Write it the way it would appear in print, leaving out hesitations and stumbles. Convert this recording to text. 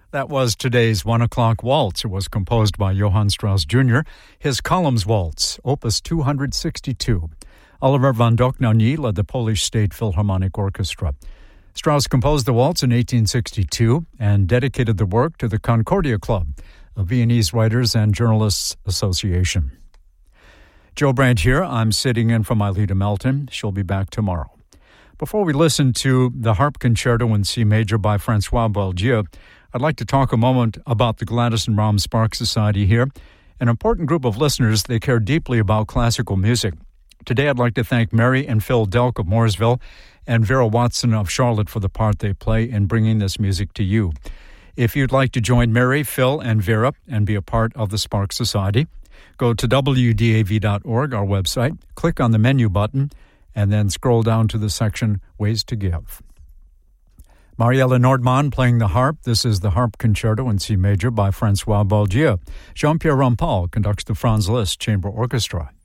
That was today's 1 o'clock waltz. It was composed by Johann Strauss Jr., his Columns Waltz, Opus 262. Oliver von Dohnanyi led the Polish State Philharmonic Orchestra. Strauss composed the waltz in 1862 and dedicated the work to the Concordia Club, a Viennese Writers and Journalists Association. Joe Brandt here. I'm sitting in for Mylita Melton. She'll be back tomorrow. Before we listen to the Harp Concerto in C Major by Francois Boldieu, I'd like to talk a moment about the Gladys and Brahms Spark Society here. An important group of listeners, they care deeply about classical music. Today I'd like to thank Mary and Phil Delk of Mooresville and Vera Watson of Charlotte for the part they play in bringing this music to you. If you'd like to join Mary, Phil, and Vera and be a part of the Spark Society, go to wdav.org, our website, click on the menu button, and then scroll down to the section Ways to Give. Mariella Nordmann playing the harp. This is the Harp Concerto in C Major by Francois Boldieu. Jean-Pierre Rampal conducts the Franz Liszt Chamber Orchestra.